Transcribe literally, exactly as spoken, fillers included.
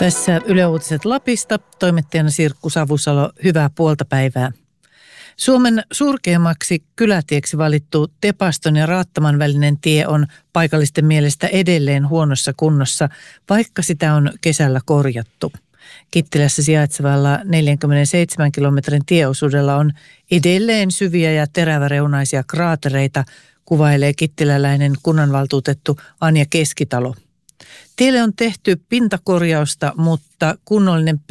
Tässä Yle Uutiset Lapista, toimittajana Sirkku Savusalo, hyvää puolta päivää. Suomen surkeimmaksi kylätieksi valittu Tepaston ja Raattaman välinen tie on paikallisten mielestä edelleen huonossa kunnossa, vaikka sitä on kesällä korjattu. Kittilässä sijaitsevalla neljänkymmenenseitsemän kilometrin tieosuudella on edelleen syviä ja teräväreunaisia kraatereita, kuvailee kittiläläinen kunnanvaltuutettu Anja Keskitalo. Tielle on tehty pintakorjausta, mutta kunnollinen